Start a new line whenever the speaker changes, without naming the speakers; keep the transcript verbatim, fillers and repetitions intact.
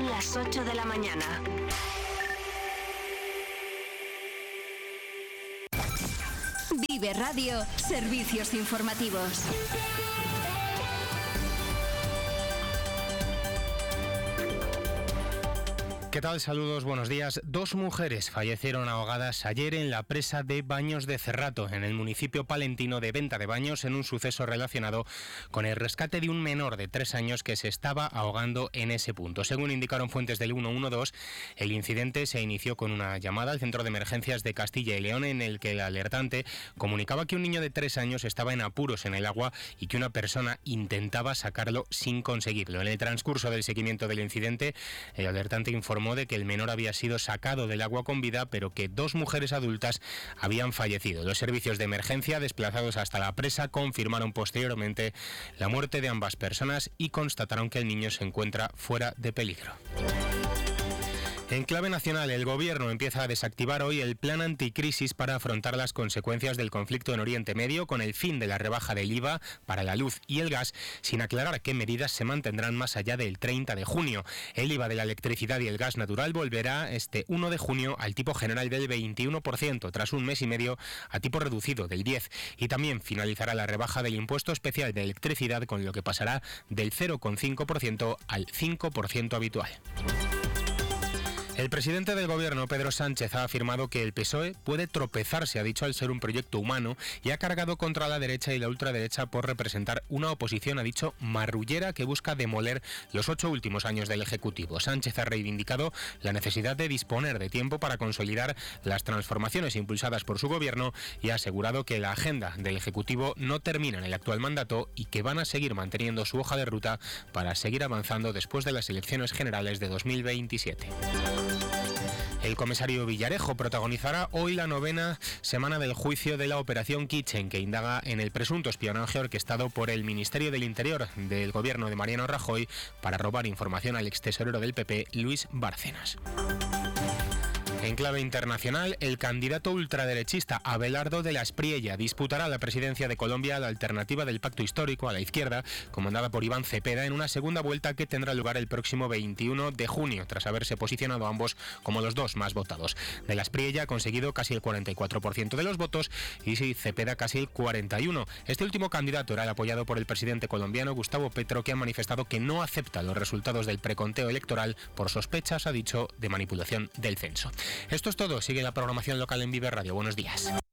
Son las ocho de la mañana. Vive Radio, servicios informativos.
¿Qué tal? Saludos, buenos días. Dos mujeres fallecieron ahogadas ayer en la presa de Baños de Cerrato, en el municipio palentino de Venta de Baños, en un suceso relacionado con el rescate de un menor de tres años que se estaba ahogando en ese punto. Según indicaron fuentes del ciento doce, el incidente se inició con una llamada al Centro de Emergencias de Castilla y León, en el que el alertante comunicaba que un niño de tres años estaba en apuros en el agua y que una persona intentaba sacarlo sin conseguirlo. En el transcurso del seguimiento del incidente, el alertante informó de que el menor había sido sacado del agua con vida, pero que dos mujeres adultas habían fallecido. Los servicios de emergencia desplazados hasta la presa confirmaron posteriormente la muerte de ambas personas y constataron que el niño se encuentra fuera de peligro. En clave nacional, el Gobierno empieza a desactivar hoy el plan anticrisis para afrontar las consecuencias del conflicto en Oriente Medio, con el fin de la rebaja del I V A para la luz y el gas, sin aclarar qué medidas se mantendrán más allá del treinta de junio. El I V A de la electricidad y el gas natural volverá este uno de junio al tipo general del veintiuno por ciento, tras un mes y medio a tipo reducido del diez por ciento, y también finalizará la rebaja del impuesto especial de electricidad, con lo que pasará del cero coma cinco por ciento al cinco por ciento habitual. El presidente del Gobierno, Pedro Sánchez, ha afirmado que el P S O E puede tropezarse, ha dicho, al ser un proyecto humano, y ha cargado contra la derecha y la ultraderecha por representar una oposición, ha dicho, marrullera, que busca demoler los ocho últimos años del Ejecutivo. Sánchez ha reivindicado la necesidad de disponer de tiempo para consolidar las transformaciones impulsadas por su Gobierno y ha asegurado que la agenda del Ejecutivo no termina en el actual mandato y que van a seguir manteniendo su hoja de ruta para seguir avanzando después de las elecciones generales de dos mil veintisiete. El comisario Villarejo protagonizará hoy la novena semana del juicio de la Operación Kitchen, que indaga en el presunto espionaje orquestado por el Ministerio del Interior del Gobierno de Mariano Rajoy para robar información al extesorero del P P, Luis Bárcenas. En clave internacional, el candidato ultraderechista Abelardo de la Espriella disputará la presidencia de Colombia a la alternativa del Pacto Histórico a la izquierda, comandada por Iván Cepeda, en una segunda vuelta que tendrá lugar el próximo veintiuno de junio, tras haberse posicionado ambos como los dos más votados. De la Espriella ha conseguido casi el cuarenta y cuatro por ciento de los votos y Cepeda casi el cuarenta y uno por ciento. Este último candidato era el apoyado por el presidente colombiano Gustavo Petro, que ha manifestado que no acepta los resultados del preconteo electoral por sospechas, ha dicho, de manipulación del censo. Esto es todo. Sigue la programación local en Vive Radio. Buenos días.